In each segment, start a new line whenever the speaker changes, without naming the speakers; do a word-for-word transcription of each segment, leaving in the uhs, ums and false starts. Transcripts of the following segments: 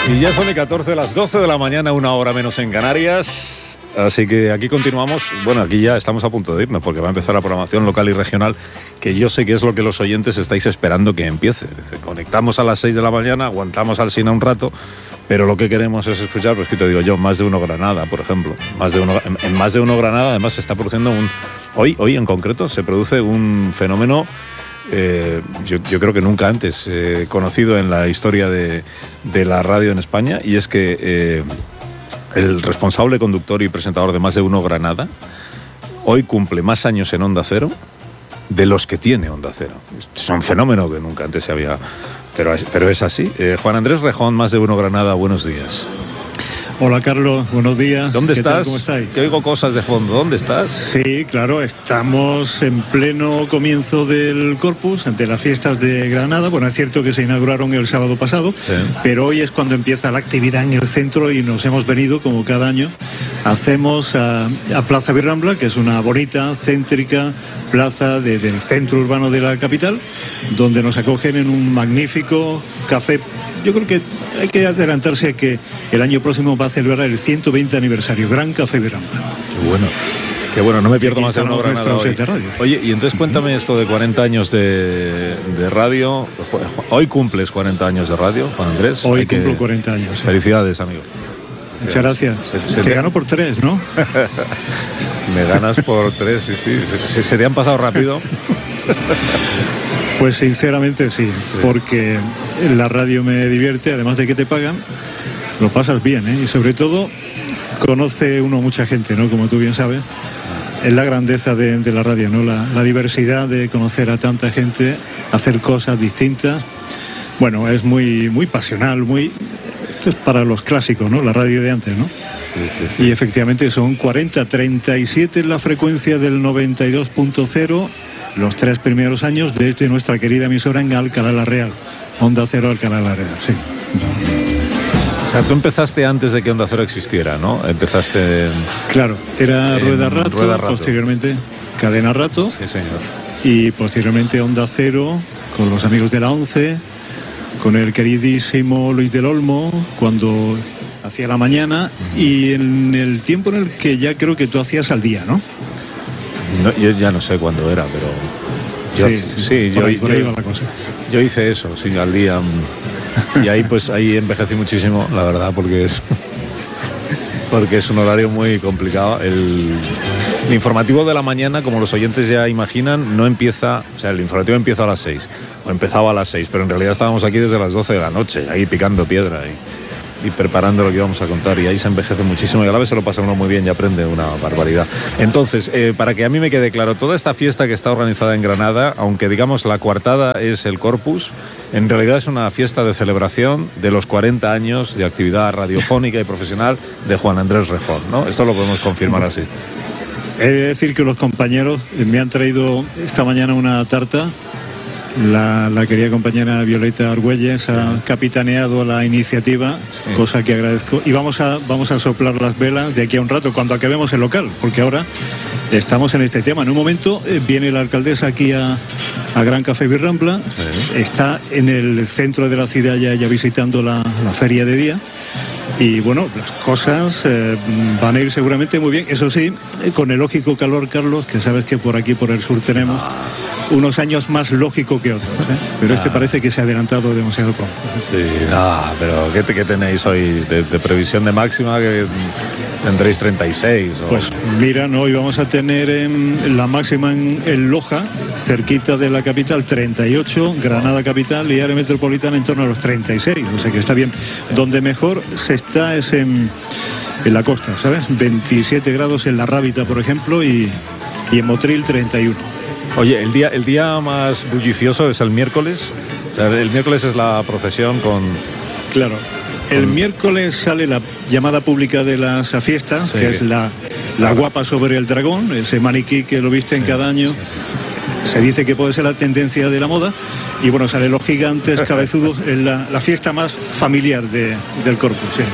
Y ya son de catorce, las doce de la mañana, una hora menos en Canarias. Así que aquí continuamos. Bueno, aquí ya estamos a punto de irnos porque va a empezar la programación local y regional, que yo sé que es lo que los oyentes estáis esperando que empiece. Conectamos a las seis de la mañana, aguantamos al Sina un rato, pero lo que queremos es escuchar, pues que te digo yo, Más de Uno Granada, por ejemplo. Más de uno, en, en Más de Uno Granada además se está produciendo un... Hoy, hoy en concreto se produce un fenómeno... Eh, yo, yo creo que nunca antes eh, conocido en la historia de, de la radio en España, y es que eh, el responsable conductor y presentador de Más de Uno Granada hoy cumple más años en Onda Cero de los que tiene Onda Cero. Es un fenómeno que nunca antes se había... Pero es, pero es así. Eh, Juan Andrés Rejón, Más de Uno Granada, buenos días.
Hola Carlos, buenos días.
¿Dónde
¿Qué
estás?
tal? ¿Cómo estáis?
Que oigo cosas de fondo. ¿Dónde estás?
Sí, claro, estamos en pleno comienzo del Corpus, ante las fiestas de Granada. Bueno, es cierto que se inauguraron el sábado pasado, sí, pero hoy es cuando empieza la actividad en el centro y nos hemos venido, como cada año, hacemos a, a Plaza Virrambla, que es una bonita, céntrica plaza de, del centro urbano de la capital, donde nos acogen en un magnífico café. Yo creo que hay que adelantarse a que el año próximo va a celebrar el ciento veinte aniversario, Gran Café Virrambla. Qué bueno,
qué bueno, no me pierdo Más de Uno Granada hoy. Oye, y entonces cuéntame esto de cuarenta años de, de radio. Hoy cumples cuarenta años de radio, Juan Andrés.
Hoy
hay
cumplo
que...
cuarenta años. Sí.
Felicidades, amigo.
Muchas gracias. Se, se te, te gano por tres, ¿no?
Me ganas por tres, sí, sí. ¿Se, se te han pasado rápido?
Pues sinceramente sí, sí, porque la radio me divierte, además de que te pagan, lo pasas bien, ¿eh? Y sobre todo conoce uno mucha gente, ¿no? Como tú bien sabes, es la grandeza de, de la radio, ¿no? La, la diversidad de conocer a tanta gente, hacer cosas distintas. Bueno, es muy, muy pasional, muy... Esto es para los clásicos, ¿no? La radio de antes, ¿no?
Sí, sí, sí.
Y efectivamente son cuarenta, treinta y siete en la frecuencia del noventa y dos punto cero, los tres primeros años desde nuestra querida emisora en Alcalá la Real. Onda Cero, Alcalá la Real, sí.
O sea, tú empezaste antes de que Onda Cero existiera, ¿no? Empezaste en...
Claro, era
en
Rueda Rato,
Rueda Rato,
posteriormente Cadena Rato.
Sí, señor.
Y posteriormente Onda Cero, con los amigos de la ONCE, con el queridísimo Luis del Olmo, cuando hacía la mañana, uh-huh. Y en el tiempo en el que ya creo que tú hacías Al Día, ¿no?
No, yo ya no sé cuándo era, pero yo, sí, sí, sí,
por
yo,
ahí, por ahí
yo,
va la cosa.
Yo hice eso, sí, Al Día, y ahí pues ahí envejecí muchísimo, la verdad, porque es porque es un horario muy complicado. El, el informativo de la mañana, como los oyentes ya imaginan, no empieza, o sea, el informativo empieza a las seis, o empezaba a las seis, pero en realidad estábamos aquí desde las doce de la noche, ahí picando piedra y y preparando lo que íbamos a contar, y ahí se envejece muchísimo y a la vez se lo pasa uno muy bien y aprende una barbaridad. Entonces, eh, para que a mí me quede claro, toda esta fiesta que está organizada en Granada, aunque digamos la coartada es el Corpus, en realidad es una fiesta de celebración de los cuarenta años de actividad radiofónica y profesional de Juan Andrés Rejón, ¿no? Esto lo podemos confirmar así.
He de decir que los compañeros me han traído esta mañana una tarta. La, la querida compañera Violeta Argüelles, sí, ha capitaneado la iniciativa, sí, cosa que agradezco. Y vamos a, vamos a soplar las velas de aquí a un rato, cuando acabemos el local, porque ahora estamos en este tema. En un momento eh, viene la alcaldesa aquí a, a Gran Café Virrambla, sí, está en el centro de la ciudad ya, ya visitando la, la feria de día. Y bueno, las cosas eh, van a ir seguramente muy bien. Eso sí, eh, con el lógico calor, Carlos, que sabes que por aquí, por el sur, tenemos unos años más lógico que otros, ¿eh? Pero ah. este parece que se ha adelantado demasiado pronto.
Sí, no, pero ¿qué, qué tenéis hoy de, de previsión de máxima? Que tendréis treinta y seis. ¿O?
Pues mira, no, hoy vamos a tener en la máxima en, en Loja, cerquita de la capital, treinta y ocho, Granada capital y área metropolitana en torno a los treinta y seis, o sea que está bien. Donde mejor se está es en, en la costa, ¿sabes? veintisiete grados en La Rábita, por ejemplo, y, y en Motril treinta y uno.
Oye, el día, el día más bullicioso es el miércoles. O sea, el miércoles es la procesión con...
Claro. El con... miércoles sale la llamada pública de las fiestas, sí, que es la, la claro. guapa sobre el dragón, ese maniquí que lo visten sí, cada año. Sí, sí. Se dice que puede ser la tendencia de la moda. Y bueno, salen los gigantes cabezudos en la, la fiesta más familiar de, del Corpus. Sí.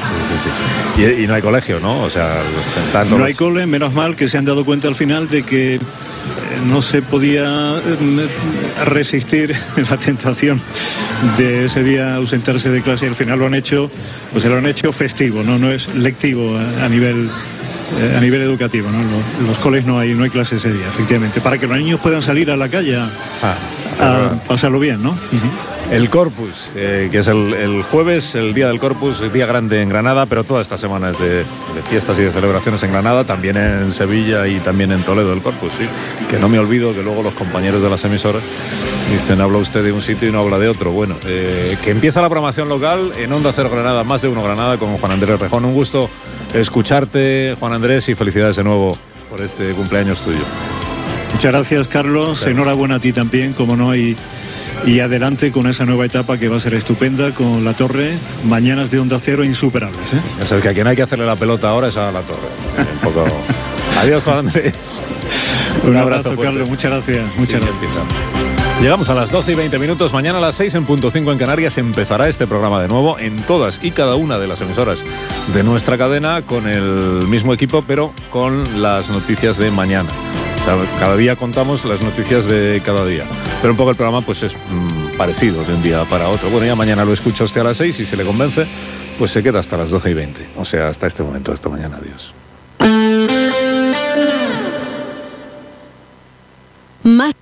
Sí, sí, sí. Y, y no hay colegio, ¿no? O sea,
no hay cole, menos mal que se han dado cuenta al final de que no se podía resistir la tentación de ese día ausentarse de clase, y al final lo han hecho, pues lo han hecho festivo, no, no es lectivo a, a nivel a nivel educativo, ¿no? Los, los coles no hay no hay clase ese día, efectivamente, para que los niños puedan salir a la calle a, ah, a pasarlo bien, ¿no? Uh-huh.
El Corpus, eh, que es el, el jueves, el día del Corpus, el día grande en Granada, pero toda esta semana es de, de fiestas y de celebraciones en Granada, también en Sevilla y también en Toledo el Corpus, sí. Que no me olvido que luego los compañeros de las emisoras dicen, habla usted de un sitio y no habla de otro. Bueno, eh, que empieza la programación local en Onda Cero Granada, más de uno Granada, con Juan Andrés Rejón. Un gusto escucharte, Juan Andrés, y felicidades de nuevo por este cumpleaños tuyo.
Muchas gracias, Carlos. Claro. Enhorabuena a ti también, como no, y, y adelante con esa nueva etapa que va a ser estupenda con La Torre. Mañanas de Onda Cero insuperables, ¿eh?
Es el que a quien hay que hacerle la pelota ahora es a La Torre. Un poco... Adiós, Juan Andrés.
Un, Un abrazo, abrazo Carlos. Muchas gracias. Muchas sí, gracias.
Llegamos a las doce y veinte minutos. Mañana a las seis en punto cinco en Canarias empezará este programa de nuevo en todas y cada una de las emisoras de nuestra cadena, con el mismo equipo, pero con las noticias de mañana. O sea, cada día contamos las noticias de cada día, pero un poco el programa pues es mmm, parecido de un día para otro. Bueno, ya mañana lo escucha usted a las seis y si le convence, pues se queda hasta las doce y veinte. O sea, hasta este momento, hasta mañana. Adiós.
Más.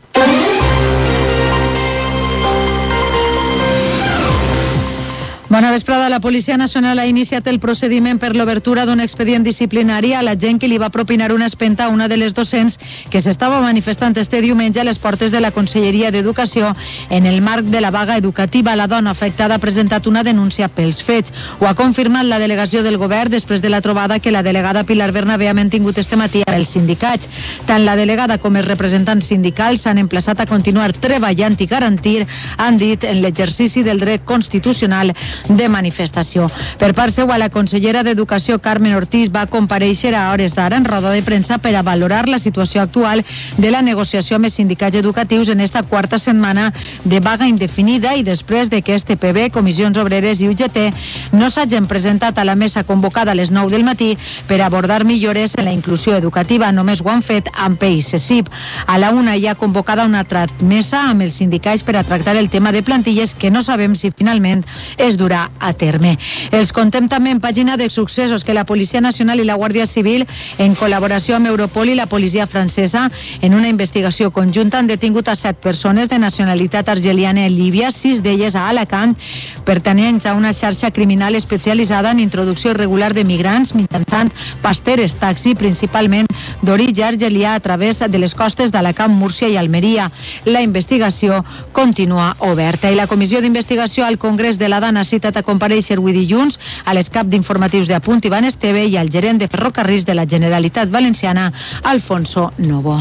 Bona vesprada. La Policia Nacional ha iniciat el procediment per l'obertura d'un expedient disciplinari a la gent que li va propinar una espenta a una de les docents que s'estava manifestant este diumenge a les portes de la Conselleria d'Educació en el marc de la vaga educativa. La dona afectada ha presentat una denúncia pels fets. Ho ha confirmat la delegació del govern després de la trobada que la delegada Pilar Bernabé ha mantingut este matí amb els sindicats. Tant la delegada com els representants sindicals s'han emplaçat a continuar treballant i garantir, han dit, en l'exercici del dret constitucional de manifestació. Per part seva, la consellera d'Educació, Carmen Ortiz, va comparèixer a hores d'ara en roda de premsa per a valorar la situació actual de la negociació amb els sindicats educatius en esta quarta setmana de vaga indefinida i després de que este P B, Comissions Obreres i U G T no s'hagin presentat a la mesa convocada a les nou del matí per abordar millores en la inclusió educativa. Només ho han fet amb P I C E S I P. A la una hi ha convocada una altra mesa amb els sindicats per a tractar el tema de plantilles que no sabem si finalment es durà a terme. Els contem també en pàgina de successos que la Policia Nacional i la Guàrdia Civil, en col·laboració amb Europol i la policia francesa, en una investigació conjunta han detingut a set persones de nacionalitat argeliana i líbia, sis d'elles a Alacant, pertanyents a una xarxa criminal especialitzada en introducció irregular de migrants mitjançant pasteres taxi, principalment d'origen argelià, a través de les costes d'Alacant, Múrcia i Almeria. La investigació continua oberta i la Comissió d'Investigació al Congrés de la Dana ha citat a comparèixer avui dilluns a l'escap d'informatius de Apunt, Ivan Esteve, i al gerent de Ferrocarrils de la Generalitat Valenciana, Alfonso Novo.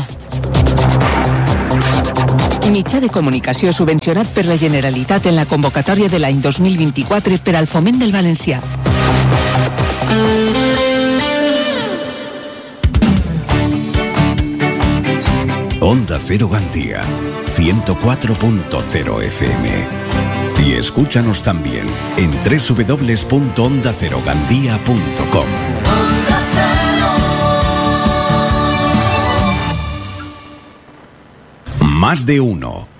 Mitjà de comunicació subvencionat per la Generalitat en la convocatòria de l'any dos mil vint-i-quatre per al foment del valencià.
Onda Cero Gandía, ciento cuatro punto cero F M. Y escúchanos también en doble u doble u doble u punto onda cero gandía punto com. Más de uno.